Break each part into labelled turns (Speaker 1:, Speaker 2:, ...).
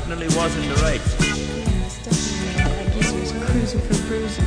Speaker 1: definitely was in the race.
Speaker 2: Yeah, it's definitely like he's just cruising for bruising.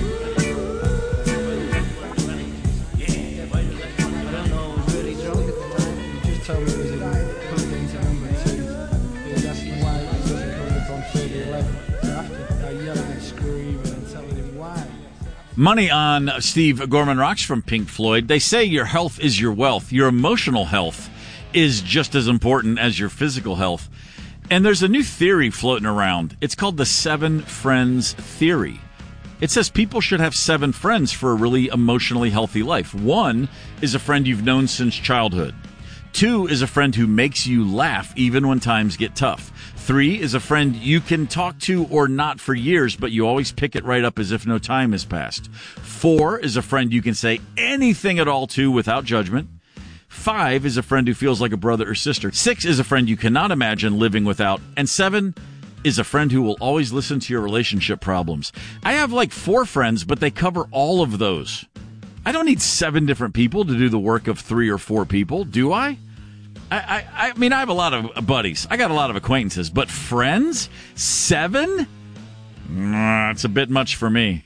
Speaker 3: I don't know, I was really drunk at the time. He just told me it was plugged into number 2. He was asking why it wasn't coming up on 3011. So after I yelling and screaming and telling him why.
Speaker 4: Money on Steve Gorman Rocks from Pink Floyd. They say your health is your wealth. Your emotional health is just as important as your physical health. And there's a new theory floating around. It's called the 7 Friends Theory. It says people should have 7 friends for a really emotionally healthy life. 1 is a friend you've known since childhood. 2 is a friend who makes you laugh even when times get tough. 3 is a friend you can talk to or not for years, but you always pick it right up as if no time has passed. 4 is a friend you can say anything at all to without judgment. 5 is a friend who feels like a brother or sister. 6 is a friend you cannot imagine living without. And 7 is a friend who will always listen to your relationship problems. I have like 4 friends, but they cover all of those. I don't need 7 different people to do the work of 3 or 4 people, do I? I mean, I have a lot of buddies. I got a lot of acquaintances, but friends? 7? It's a bit much for me.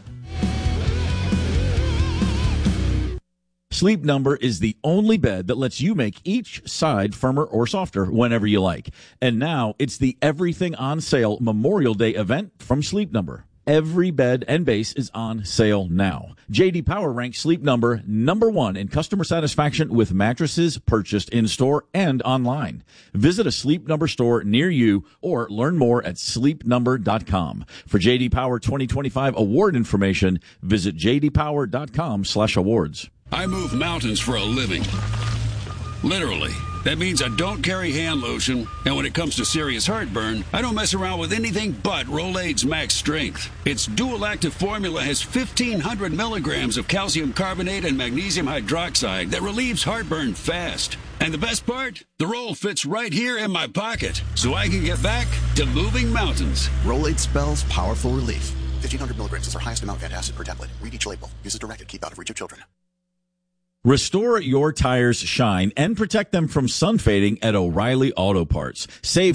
Speaker 4: Sleep Number is the only bed that lets you make each side firmer or softer whenever you like. And now it's the Everything on Sale Memorial Day event from Sleep Number. Every bed and base is on sale now. J.D. Power ranks Sleep Number number 1 in customer satisfaction with mattresses purchased in-store and online. Visit a Sleep Number store near you or learn more at sleepnumber.com. For J.D. Power 2025 award information, visit jdpower.com/awards.
Speaker 5: I move mountains for a living. Literally. That means I don't carry hand lotion, and when it comes to serious heartburn, I don't mess around with anything but Rolaids Max Strength. Its dual active formula has 1,500 milligrams of calcium carbonate and magnesium hydroxide that relieves heartburn fast. And the best part? The roll fits right here in my pocket, so I can get back to moving mountains.
Speaker 6: Rolaids spells powerful relief. 1,500 milligrams is our highest amount of antacid per tablet. Read each label. Use as directed. Keep out of reach of children.
Speaker 4: Restore your tires' shine and protect them from sun fading at O'Reilly Auto Parts. Save